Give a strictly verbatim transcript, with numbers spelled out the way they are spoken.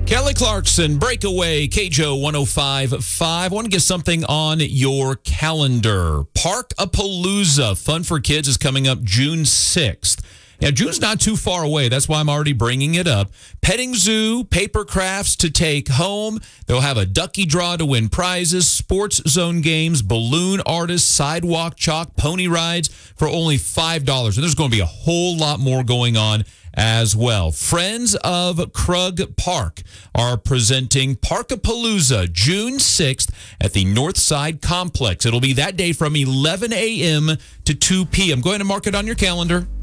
Kelly Clarkson, Breakaway, K J O one oh five point five. I want to get something on your calendar. Park-a-Palooza, Fun for Kids, is coming up June sixth. Now, June's not too far away. That's why I'm already bringing it up. Petting zoo, paper crafts to take home. They'll have a ducky draw to win prizes, sports zone games, balloon artists, sidewalk chalk, pony rides for only five dollars. And there's going to be a whole lot more going on as well. Friends of Krug Park are presenting Park-a-Palooza June sixth at the Northside Complex. It'll be that day from eleven a.m. to two p.m. Go ahead and mark it on your calendar.